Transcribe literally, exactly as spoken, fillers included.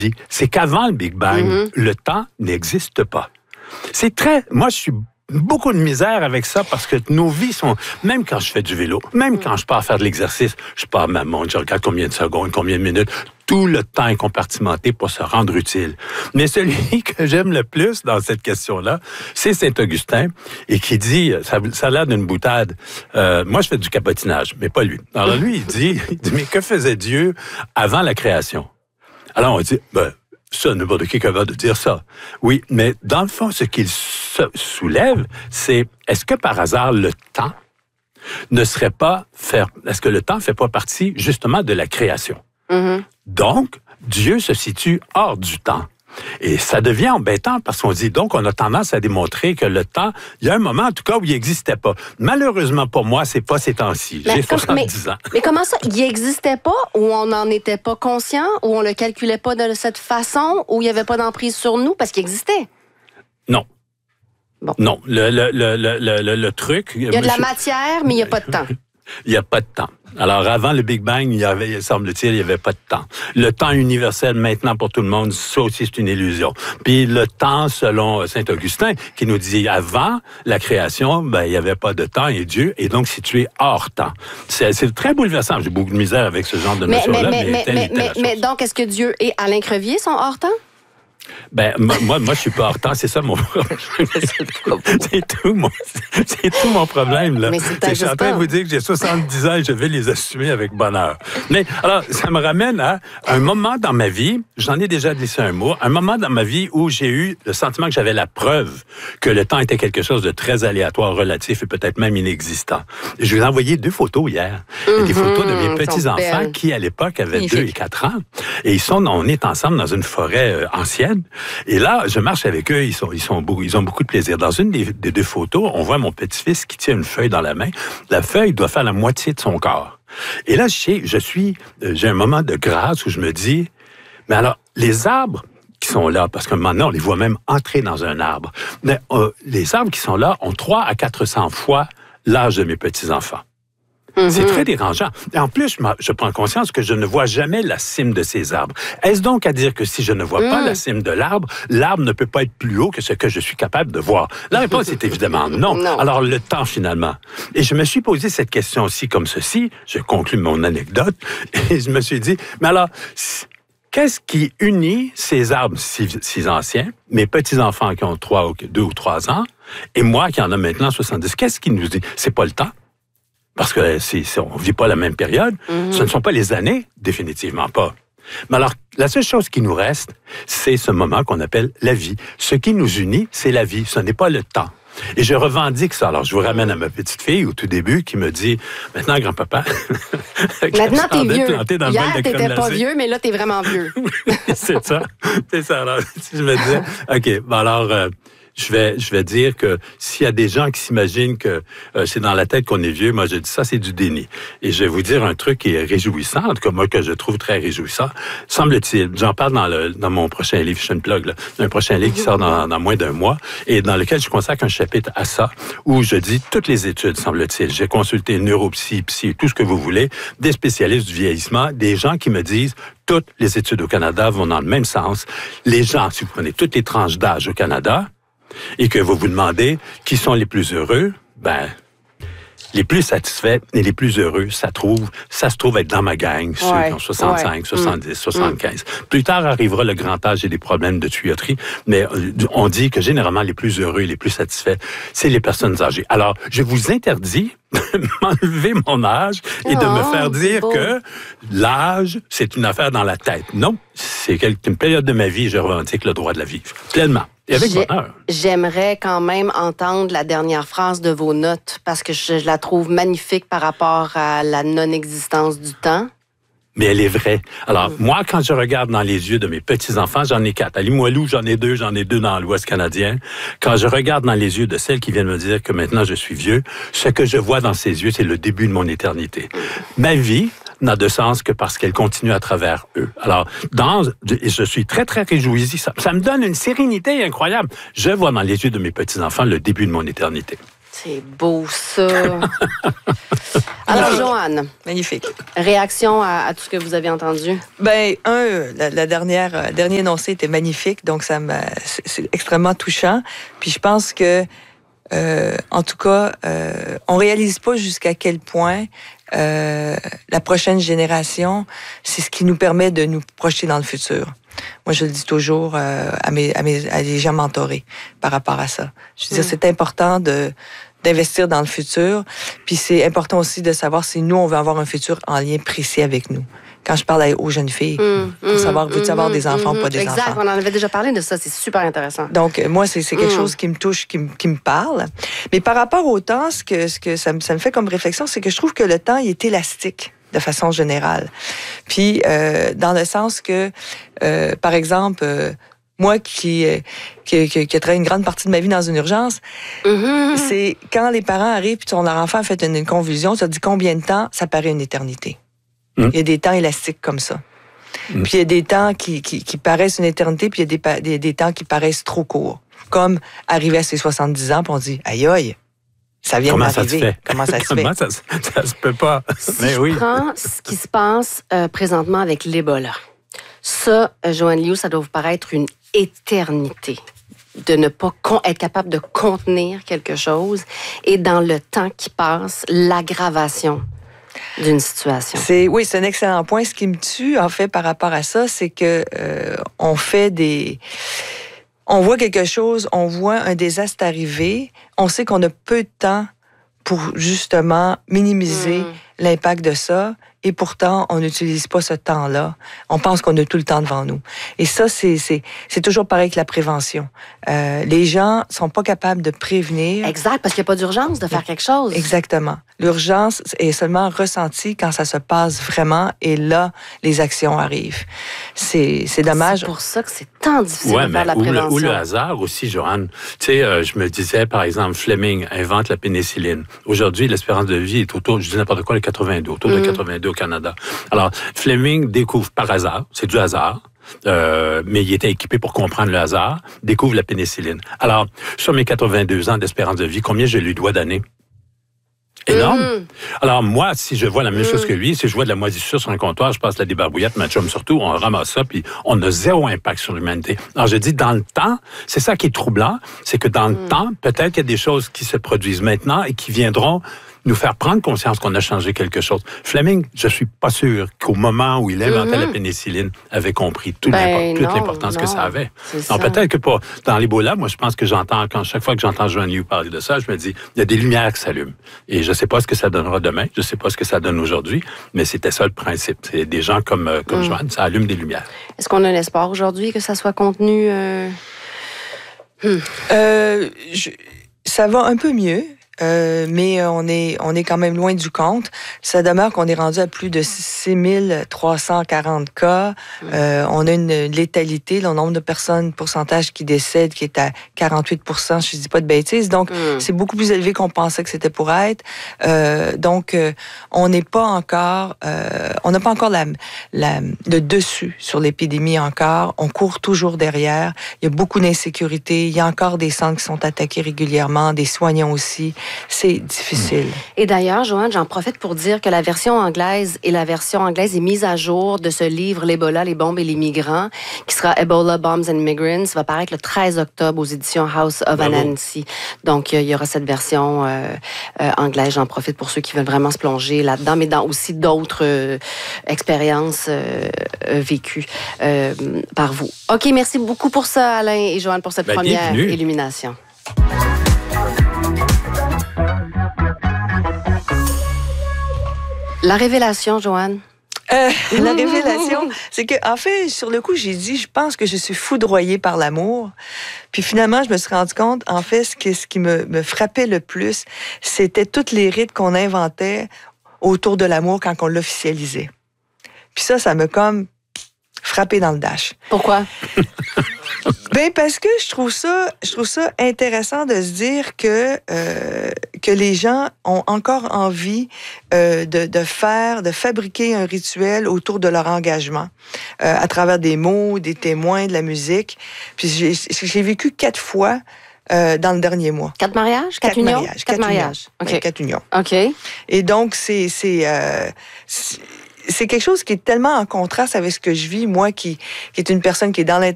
c'est qu'avant le Big Bang, mm-hmm. le temps n'existe pas. C'est très... Moi, je suis beaucoup de misère avec ça parce que nos vies sont... Même quand je fais du vélo, même quand je pars faire de l'exercice, je pars ma montre, je regarde combien de secondes, combien de minutes. Tout le temps est compartimenté pour se rendre utile. Mais celui que j'aime le plus dans cette question-là, c'est Saint-Augustin, et qui dit, ça, ça a l'air d'une boutade, euh, moi je fais du cabotinage, mais pas lui. Alors lui, il dit, il dit, mais que faisait Dieu avant la création? Alors on dit, ben, ça, n'importe qui est capable de dire ça. Oui, mais dans le fond, ce qu'il soulève, c'est, est-ce que par hasard, le temps ne serait pas faire, est-ce que le temps ne fait pas partie, justement, de la création? Mm-hmm. Donc, Dieu se situe hors du temps. Et ça devient embêtant parce qu'on dit, donc, on a tendance à démontrer que le temps, il y a un moment, en tout cas, où il n'existait pas. Malheureusement, pour moi, c'est pas ces temps-ci. J'ai soixante-dix ans. Mais comment ça? Il n'existait pas, ou on n'en était pas conscient, ou on le calculait pas de cette façon, ou il n'y avait pas d'emprise sur nous, parce qu'il existait? Non. Bon. Non. Le, le, le, le, le, le truc... Il y a de la matière, mais il n'y a pas de temps. Il n'y a pas de temps. Alors, avant le Big Bang, il y avait, semble-t-il, il n'y avait pas de temps. Le temps universel, maintenant, pour tout le monde, ça aussi, c'est une illusion. Puis le temps, selon Saint-Augustin, qui nous dit, avant la création, ben, il n'y avait pas de temps et Dieu est donc situé hors temps. C'est, c'est très bouleversant. J'ai beaucoup de misère avec ce genre de notion-là. Mais, mais, mais, mais, mais, mais donc, est-ce que Dieu et Alain Crevier sont hors temps? Ben, moi, moi, je suis pas hors temps, c'est ça mon problème. c'est tout mon, c'est tout mon problème, là. Mais c'est c'est, je suis en train de vous dire que j'ai soixante-dix ans et je vais les assumer avec bonheur. Mais, alors, ça me ramène à un moment dans ma vie, j'en ai déjà glissé un mot, un moment dans ma vie où j'ai eu le sentiment que j'avais la preuve que le temps était quelque chose de très aléatoire, relatif et peut-être même inexistant. Je vous ai envoyé deux photos hier. Mm-hmm, des photos de mes petits-enfants qui, à l'époque, avaient deux et quatre ans. Et ils sont, on est ensemble dans une forêt euh, ancienne. Et là, je marche avec eux, ils, sont, ils, sont beaucoup, ils ont beaucoup de plaisir. Dans une des, des deux photos, on voit mon petit-fils qui tient une feuille dans la main. La feuille doit faire la moitié de son corps. Et là, je sais, je suis, j'ai un moment de grâce où je me dis, mais alors, les arbres qui sont là, parce qu'à un moment donné, on les voit même entrer dans un arbre, mais euh, les arbres qui sont là ont trois à quatre cents fois l'âge de mes petits-enfants. Mm-hmm. C'est très dérangeant. Et en plus, je, je prends conscience que je ne vois jamais la cime de ces arbres. Est-ce donc à dire que si je ne vois mm. pas la cime de l'arbre, l'arbre ne peut pas être plus haut que ce que je suis capable de voir? La réponse est évidemment non. non. Alors, le temps, finalement. Et je me suis posé cette question aussi comme ceci. Je conclue mon anecdote. Et je me suis dit, mais alors, qu'est-ce qui unit ces arbres si, si anciens, mes petits-enfants qui ont trois ou deux ou trois ans, et moi qui en ai maintenant soixante-dix? Qu'est-ce qui nous dit? C'est pas le temps. Parce que c'est, c'est, on ne vit pas la même période. Mm-hmm. Ce ne sont pas les années, définitivement pas. Mais alors, la seule chose qui nous reste, c'est ce moment qu'on appelle la vie. Ce qui nous unit, c'est la vie, ce n'est pas le temps. Et je revendique ça. Alors, je vous ramène à ma petite fille au tout début qui me dit, maintenant, grand-papa... maintenant, t'es vieux. Dans Hier, t'étais pas vieux, mais là, t'es vraiment vieux. Oui, c'est ça. C'est ça. Alors, je me disais, OK, bon alors... Euh, Je vais, je vais dire que s'il y a des gens qui s'imaginent que euh, c'est dans la tête qu'on est vieux, moi je dis ça, c'est du déni. Et je vais vous dire un truc qui est réjouissant, en tout cas moi que je trouve très réjouissant. Semble-t-il, j'en parle dans, le, dans mon prochain livre, je fais une plug, là, un prochain livre qui sort dans, dans moins d'un mois, et dans lequel je consacre un chapitre à ça, où je dis toutes les études, semble-t-il. J'ai consulté neuropsy, psy, tout ce que vous voulez, des spécialistes du vieillissement, des gens qui me disent toutes les études au Canada vont dans le même sens. Les gens, si vous prenez toutes les tranches d'âge au Canada, et que vous vous demandez qui sont les plus heureux, ben, les plus satisfaits et les plus heureux, ça trouve, ça se trouve être dans ma gang, ceux ouais, qui ont soixante-cinq, ouais. soixante-dix, mmh. soixante-quinze. Mmh. Plus tard arrivera le grand âge et les problèmes de tuyauterie, mais on dit que généralement les plus heureux et les plus satisfaits, c'est les personnes âgées. Alors, je vous interdis de m'enlever mon âge et oh, de me faire dire que l'âge, c'est une affaire dans la tête. Non, c'est une période de ma vie, je revendique le droit de la vivre. Pleinement. Et avec J'ai, bonheur. J'aimerais quand même entendre la dernière phrase de vos notes parce que je, je la trouve magnifique par rapport à la non-existence du temps. Mais elle est vraie. Alors, mmh. moi, quand je regarde dans les yeux de mes petits-enfants, j'en ai quatre. À Limoilou, j'en ai deux, j'en ai deux dans l'Ouest canadien. Quand je regarde dans les yeux de celles qui viennent me dire que maintenant je suis vieux, ce que je vois dans ces yeux, c'est le début de mon éternité. Mmh. Ma vie n'a de sens que parce qu'elle continue à travers eux. Alors, dans, et je suis très, très réjoui. Ça, ça me donne une sérénité incroyable. Je vois dans les yeux de mes petits-enfants le début de mon éternité. C'est beau, ça. Alors, Joanne. Magnifique. Réaction à, à tout ce que vous avez entendu? Ben, un, la, la dernière, euh, dernier énoncé était magnifique, donc ça m'a, c'est, c'est extrêmement touchant. Puis je pense que, euh, en tout cas, euh, on réalise pas jusqu'à quel point euh, la prochaine génération, c'est ce qui nous permet de nous projeter dans le futur. Moi, je le dis toujours euh, à mes, à mes, à les gens mentorés par rapport à ça. Je veux dire, mmh. c'est important de d'investir dans le futur. Puis c'est important aussi de savoir si nous, on veut avoir un futur en lien précis avec nous. Quand je parle aux jeunes filles, mmh, pour savoir, mmh, veux-tu avoir mmh, des enfants mmh, ou pas des exact, enfants? Exact, on en avait déjà parlé de ça, c'est super intéressant. Donc, moi, c'est, c'est quelque mmh. chose qui me touche, qui me, qui me parle. Mais par rapport au temps, ce que, ce que ça, me, ça me fait comme réflexion, c'est que je trouve que le temps, il est élastique de façon générale. Puis, euh, dans le sens que, euh, par exemple, euh, moi qui, euh, qui, qui, qui ai travaillé une grande partie de ma vie dans une urgence, mm-hmm. c'est quand les parents arrivent et ton enfant a fait une, une convulsion, tu te dis combien de temps, ça paraît une éternité. Mm. Il y a des temps élastiques comme ça. Mm. Puis il y a des temps qui, qui, qui paraissent une éternité, puis il y a des, des, des temps qui paraissent trop courts. Comme arriver à ses soixante-dix ans, puis on dit aïe aïe. Ça vient Comment d'arriver. Ça se fait? Comment ça se fait? Comment ça, ça se peut pas? Si Mais je oui. prends ce qui se passe euh, présentement avec l'Ebola, ça, euh, Joanne Liu, ça doit vous paraître une éternité de ne pas con- être capable de contenir quelque chose et dans le temps qui passe, l'aggravation d'une situation. C'est, oui, c'est un excellent point. Ce qui me tue, en fait, par rapport à ça, c'est que euh, on fait des... On voit quelque chose, on voit un désastre arriver, on sait qu'on a peu de temps pour, justement, minimiser mmh. l'impact de ça. Et pourtant, on n'utilise pas ce temps-là. On pense qu'on a tout le temps devant nous. Et ça, c'est, c'est, c'est toujours pareil que la prévention. Euh, les gens sont pas capables de prévenir. Exact, parce qu'il n'y a pas d'urgence de faire quelque chose. Exactement. L'urgence est seulement ressentie quand ça se passe vraiment, et là, les actions arrivent. C'est, c'est dommage. C'est pour ça que c'est tant difficile ouais, de faire de la ou prévention. Le, ou le hasard aussi, Joanne. Tu sais, euh, je me disais, par exemple, Fleming invente la pénicilline. Aujourd'hui, l'espérance de vie est autour, je dis n'importe quoi, le quatre-vingt-deux, autour mm. de quatre-vingt-deux au Canada. Alors, Fleming découvre par hasard, c'est du hasard, Euh, mais il était équipé pour comprendre le hasard, découvre la pénicilline. Alors, sur mes quatre-vingt-deux ans d'espérance de vie, combien je lui dois d'années? Énorme. Mmh. Alors, moi, si je vois la même mmh. chose que lui, si je vois de la moisissure sur un comptoir, je passe la débarbouillette, ma chum surtout, on ramasse ça, puis on a zéro impact sur l'humanité. Alors, je dis, dans le temps, c'est ça qui est troublant, c'est que dans mmh. le temps, peut-être qu'il y a des choses qui se produisent maintenant et qui viendront nous faire prendre conscience qu'on a changé quelque chose. Fleming, je suis pas sûr qu'au moment où il inventait mm-hmm. la pénicilline, avait compris tout ben toute non, l'importance non, que ça avait. Ça. Donc, peut-être que pas. Dans l'Ebola, moi, je pense que j'entends, quand chaque fois que j'entends Joanne Liu parler de ça, je me dis, il y a des lumières qui s'allument. Et je sais pas ce que ça donnera demain, je sais pas ce que ça donne aujourd'hui, mais c'était ça le principe. C'est des gens comme, comme mm. Joanne, ça allume des lumières. Est-ce qu'on a un espoir aujourd'hui que ça soit contenu? Euh... Hmm. Euh, je... Ça va un peu mieux. Euh, mais on est, on est quand même loin du compte. Ça demeure qu'on est rendu à plus de six mille trois cent quarante cas. Euh, on a une, une létalité, le nombre de personnes, pourcentage qui décèdent, qui est à quarante-huit pour cent, je ne dis pas de bêtises. Donc, mm. c'est beaucoup plus élevé qu'on pensait que c'était pour être. Euh, donc, euh, on n'est pas encore, euh, on n'a pas encore la, la, le dessus sur l'épidémie encore. On court toujours derrière. Il y a beaucoup d'insécurité. Il y a encore des centres qui sont attaqués régulièrement, des soignants aussi. C'est difficile. Et d'ailleurs, Joanne, j'en profite pour dire que la version anglaise et la version anglaise est mise à jour de ce livre L'Ebola, les bombes et les migrants, qui sera Ebola, Bombs and Migrants, va paraître le treize octobre aux éditions House of Bravo. Anansi. Donc, il y aura cette version euh, euh, anglaise. J'en profite pour ceux qui veulent vraiment se plonger là-dedans, mais dans aussi d'autres euh, expériences euh, vécues euh, par vous. OK, merci beaucoup pour ça, Alain et Joanne, pour cette ben, première bienvenue. Illumination. La révélation, Joanne? Euh, la révélation, c'est que, en fait, sur le coup, j'ai dit, je pense que je suis foudroyée par l'amour. Puis finalement, je me suis rendu compte, en fait, ce qui, ce qui me, me frappait le plus, c'était tous les rites qu'on inventait autour de l'amour quand on l'officialisait. Puis ça, ça m'a comme frappé dans le dash. Pourquoi? Ben parce que je trouve ça, je trouve ça intéressant de se dire que euh, que les gens ont encore envie euh, de, de faire, de fabriquer un rituel autour de leur engagement euh, à travers des mots, des témoins, de la musique. Puis j'ai, j'ai vécu quatre fois euh, dans le dernier mois. Quatre mariages? Quatre, Quatre unions? mariages. Quatre, Quatre mariages. unions. OK. Oui, quatre unions. OK. Et donc, c'est... c'est, euh, c'est c'est quelque chose qui est tellement en contraste avec ce que je vis, moi, qui, qui est une personne qui est dans